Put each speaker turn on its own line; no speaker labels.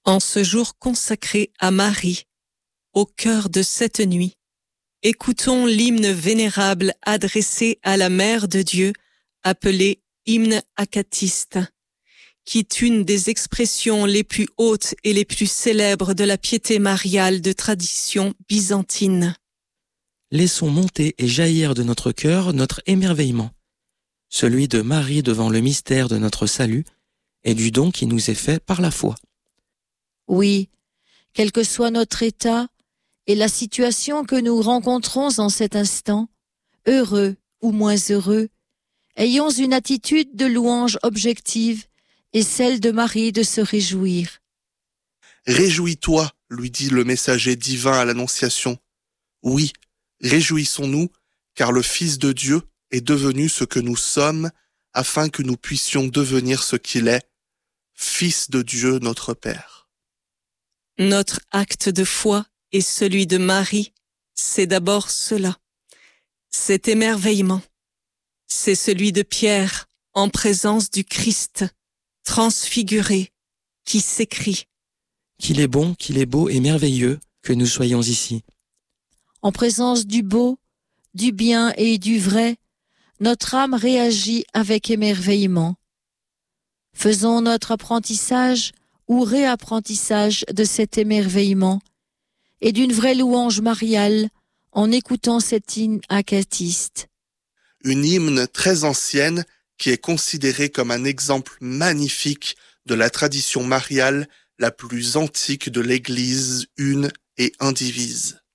En ce jour consacré à Marie, au cœur de cette nuit, écoutons l'hymne vénérable adressé à la Mère de Dieu, appelé hymne acatiste, qui est une des expressions les plus hautes et les plus célèbres de la piété mariale de tradition byzantine.
Laissons monter et jaillir de notre cœur notre émerveillement, celui de Marie devant le mystère de notre salut et du don qui nous est fait par la foi.
Oui, quel que soit notre état et la situation que nous rencontrons en cet instant, heureux ou moins heureux, ayons une attitude de louange objective et celle de Marie de se réjouir.
Réjouis-toi, lui dit le messager divin à l'Annonciation. Oui, réjouissons-nous, car le Fils de Dieu est devenu ce que nous sommes, afin que nous puissions devenir ce qu'il est, Fils de Dieu notre Père.
Notre acte de foi et celui de Marie, c'est d'abord cela. Cet émerveillement, c'est celui de Pierre en présence du Christ, transfiguré, qui s'écrie.
Qu'il est bon, qu'il est beau et merveilleux que nous soyons ici.
En présence du beau, du bien et du vrai, notre âme réagit avec émerveillement. Faisons notre apprentissage ou réapprentissage de cet émerveillement et d'une vraie louange mariale en écoutant cet hymne acatiste.
Une hymne très ancienne qui est considérée comme un exemple magnifique de la tradition mariale la plus antique de l'Église une et indivise.